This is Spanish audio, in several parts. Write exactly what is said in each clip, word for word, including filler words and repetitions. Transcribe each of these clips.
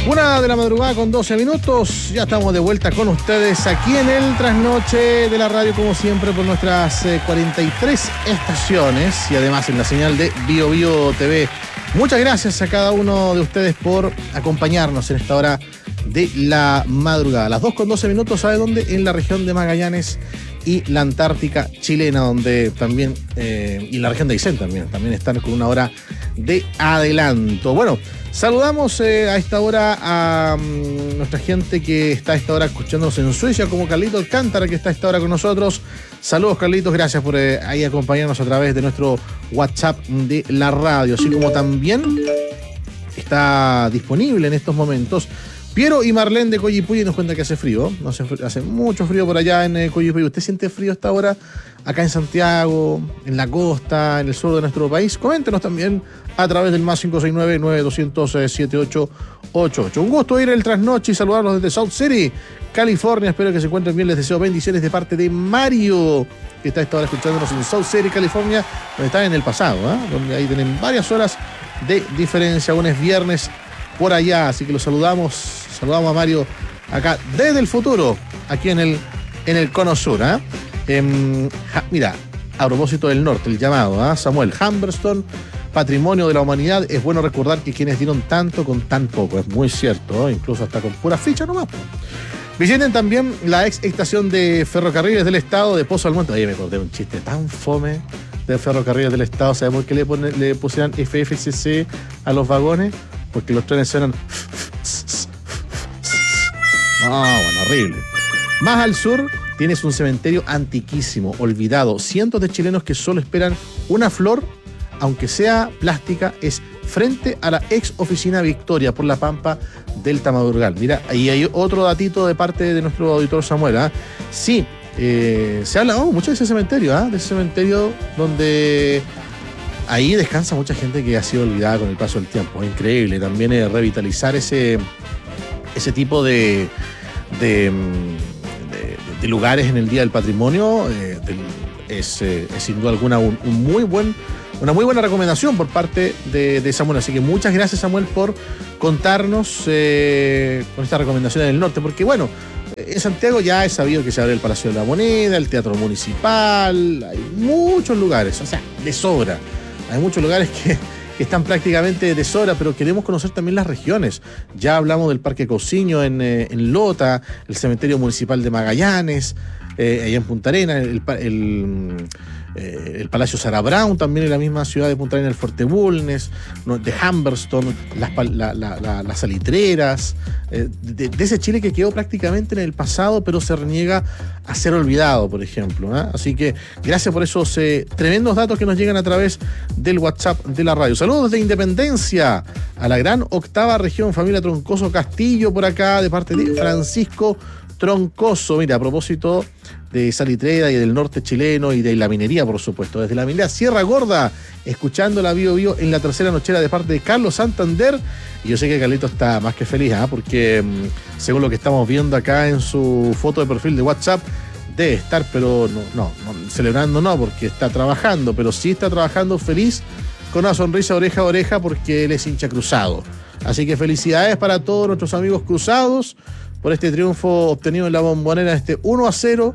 Una de la madrugada con doce minutos, ya estamos de vuelta con ustedes aquí en el Trasnoche de la radio, como siempre, por nuestras eh, cuarenta y tres estaciones y además en la señal de Bio Bio T V. Muchas gracias a cada uno de ustedes por acompañarnos en esta hora de la madrugada. Las dos con doce minutos, ¿sabe dónde? En la región de Magallanes y la Antártica chilena, donde también, eh, y la región de Aysén también, también están con una hora de adelanto. Bueno, saludamos eh, a esta hora a um, nuestra gente que está a esta hora escuchándonos en Suecia, como Carlito Alcántara, que está a esta hora con nosotros. Saludos, Carlitos, gracias por eh, ahí acompañarnos a través de nuestro WhatsApp de la radio, así como también está disponible en estos momentos Piero y Marlene de Coyipulli. Nos cuenta que hace frío, no hace, frío, hace mucho frío por allá en eh, Coyipulli. ¿Usted siente frío hasta ahora acá en Santiago, en la costa, en el sur de nuestro país? Coméntenos también a través del más cinco seis nueve, nueve dos cero cero, siete ocho ocho ocho. Un gusto ir el trasnoche y saludarlos desde South City, California. Espero que se encuentren bien. Les deseo bendiciones de parte de Mario, que está a esta hora escuchándonos en South City, California, donde están en el pasado, ¿eh? Donde ahí tienen varias horas de diferencia. Aún es viernes por allá, así que los saludamos, saludamos a Mario acá desde el futuro, aquí en el, en el Cono Sur. ¿eh? Eh, ja, mira, a propósito del norte, el llamado, ¿eh? Samuel, Humberstone, patrimonio de la humanidad. Es bueno recordar que quienes dieron tanto con tan poco, es muy cierto, ¿eh? Incluso hasta con pura ficha nomás. Visiten también la ex estación de ferrocarriles del estado de Pozo Almonte. Oye, me acordé de un chiste tan fome de ferrocarriles del estado. ¿Sabes por qué le, pone, le pusieran F F C C a los vagones? Porque los trenes suenan... Ah, bueno, horrible. Más al sur tienes un cementerio antiquísimo, olvidado. Cientos de chilenos que solo esperan una flor, aunque sea plástica, es frente a la ex oficina Victoria, por la Pampa del Tamadurgal. Mira, ahí hay otro datito de parte de nuestro auditor Samuel. ¿eh? Sí, eh, se habla oh, mucho de ese cementerio, ¿eh? de ese cementerio donde... Ahí descansa mucha gente que ha sido olvidada con el paso del tiempo. Es increíble también eh, revitalizar ese, ese tipo de, de, de, de lugares en el Día del Patrimonio. Eh, del, es, eh, es sin duda alguna un, un muy buen, una muy buena recomendación por parte de, de Samuel. Así que muchas gracias, Samuel, por contarnos eh, con esta recomendación en el norte. Porque bueno, en Santiago ya es sabido que se abre el Palacio de la Moneda, el Teatro Municipal. Hay muchos lugares, o sea, de sobra. Hay muchos lugares que, que están prácticamente de sobra, pero queremos conocer también las regiones. Ya hablamos del Parque Cousiño en, eh, en Lota, el Cementerio Municipal de Magallanes, eh, allá en Punta Arenas, el, el, eh, el Palacio Sarah Brown, también en la misma ciudad de Punta Arenas, el Fuerte Bulnes, ¿no? de Humberstone, las, la, la, la, las salitreras, eh, de, de ese Chile que quedó prácticamente en el pasado, pero se reniega a ser olvidado, por ejemplo. ¿eh? Así que gracias por esos eh, tremendos datos que nos llegan a través del WhatsApp de la radio. Saludos de Independencia a la gran octava región, familia Troncoso Castillo, por acá, de parte de Francisco Troncoso. Mira, a propósito de Salitrera y del norte chileno y de la minería, por supuesto, desde la minera Sierra Gorda, escuchando la Bio Bio en la tercera nochera de parte de Carlos Santander. Y yo sé que Carlito está más que feliz, ¿eh? porque según lo que estamos viendo acá en su foto de perfil de WhatsApp, debe estar, pero no, no, no celebrando no, porque está trabajando, pero sí está trabajando feliz, con una sonrisa oreja a oreja, porque él es hincha cruzado. Así que felicidades para todos nuestros amigos cruzados por este triunfo obtenido en la Bombonera, este uno a cero,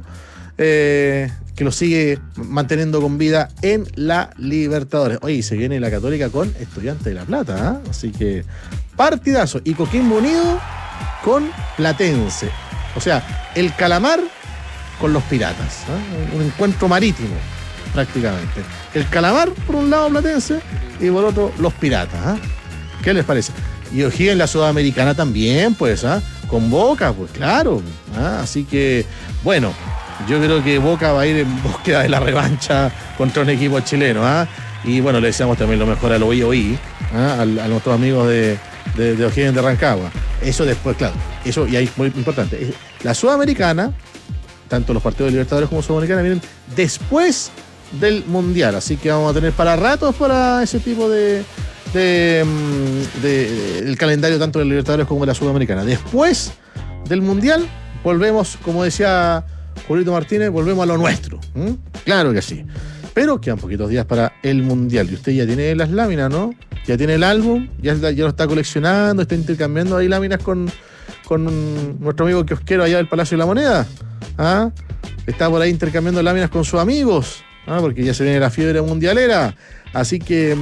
eh, que lo sigue manteniendo con vida en la Libertadores. Oye, se viene la Católica con Estudiantes de La Plata, ¿eh? Así que partidazo. Y Coquimbo Unido con Platense. O sea, el Calamar con los Piratas, ¿eh? Un encuentro marítimo, prácticamente. El Calamar por un lado Platense y por otro los Piratas. ¿eh? ¿Qué les parece? Y O'Higgins en la Sudamericana también, pues, ¿ah? ¿eh? Con Boca, pues claro. ¿eh? Así que, bueno, yo creo que Boca va a ir en búsqueda de la revancha contra un equipo chileno. ¿eh? Y bueno, le deseamos también lo mejor al O I O I, ¿eh? a, a nuestros amigos de, de, de O'Higgins de Rancagua. Eso después, claro, eso y ahí es muy importante. La Sudamericana, tanto los partidos de Libertadores como Sudamericana, vienen después del Mundial. Así que vamos a tener para ratos para ese tipo de... De, de, de, el calendario tanto de Libertadores como de la Sudamericana. Después del Mundial volvemos, como decía Julito Martínez, volvemos a lo nuestro. ¿Mm? Claro que sí. Pero quedan poquitos días para el Mundial. Y usted ya tiene las láminas, ¿no? Ya tiene el álbum, ya, ya lo está coleccionando, está intercambiando ahí láminas con, con nuestro amigo kiosquero allá del Palacio de la Moneda. ¿Ah? Está por ahí intercambiando láminas con sus amigos, ¿ah? Porque ya se viene la fiebre mundialera. Así que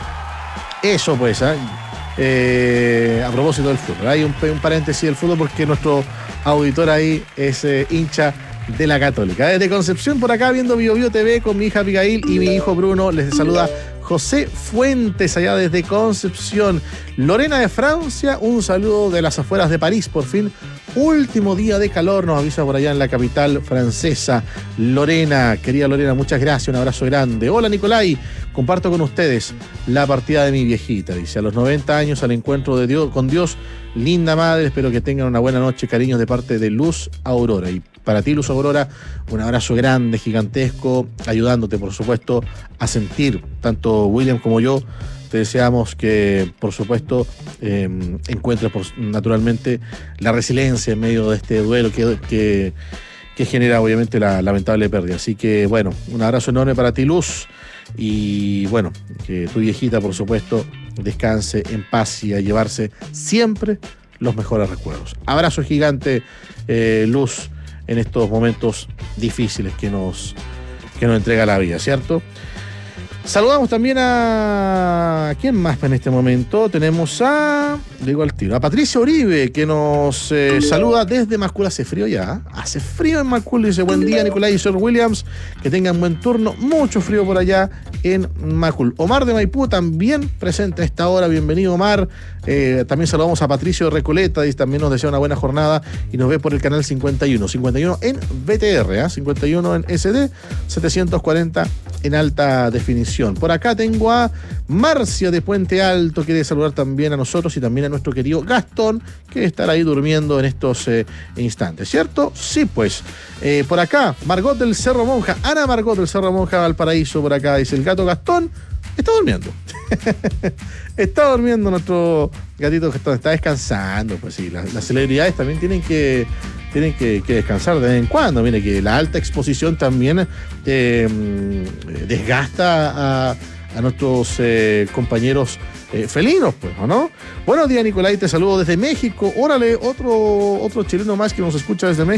eso pues, ¿eh? Eh, a propósito del fútbol. Hay un, un paréntesis del fútbol porque nuestro auditor ahí es eh, hincha de la Católica. Desde Concepción, por acá, viendo Bio Bio T V con mi hija Abigail y mi hijo Bruno, les saluda José Fuentes, allá desde Concepción. Lorena de Francia, un saludo de las afueras de París, por fin. Último día de calor, nos avisa por allá en la capital francesa. Lorena, querida Lorena, muchas gracias, un abrazo grande. Hola Nicolai, comparto con ustedes la partida de mi viejita. Dice, a los noventa años al encuentro de Dios, con Dios, linda madre, espero que tengan una buena noche, cariños de parte de Luz Aurora. Y para ti, Luz Aurora, un abrazo grande, gigantesco, ayudándote, por supuesto, a sentir, tanto William como yo, te deseamos que, por supuesto, eh, encuentres por, naturalmente la resiliencia en medio de este duelo que, que, que genera, obviamente, la lamentable pérdida. Así que, bueno, un abrazo enorme para ti, Luz, y, bueno, que tu viejita, por supuesto, descanse en paz y a llevarse siempre los mejores recuerdos. Abrazo gigante, eh, Luz, en estos momentos difíciles que nos, que nos entrega la vida, ¿cierto? Saludamos también a... ¿quién más en este momento? Tenemos a... digo al tiro, a Patricia Uribe, que nos eh, saluda desde Macul. Hace frío ya, hace frío en Macul. Dice, buen día Nicolai y Sir Williams, que tengan buen turno, mucho frío por allá en Macul. Omar de Maipú también presente a esta hora, bienvenido Omar. Eh, también saludamos a Patricio de Recoleta, y también nos desea una buena jornada y nos ve por el canal cincuenta y uno, cincuenta y uno en V T R, ¿eh? cincuenta y uno en S D, setecientos cuarenta en alta definición. Por acá tengo a Marcia de Puente Alto, quiere saludar también a nosotros y también a nuestro querido Gastón, que estará ahí durmiendo en estos eh, instantes, ¿cierto? Sí, pues. Eh, por acá, Margot del Cerro Monja, Ana Margot del Cerro Monja Valparaíso, por acá dice, el gato Gastón está durmiendo. Está durmiendo nuestro gatito Gastón, está descansando. Pues sí, las, las celebridades también tienen que tienen que, que descansar de vez en cuando. Mire que la alta exposición también eh, desgasta a, a nuestros eh, compañeros eh, felinos, pues, ¿o no? Buenos días, Nicolai, te saludo desde México. Órale, otro, otro chileno más que nos escucha desde México.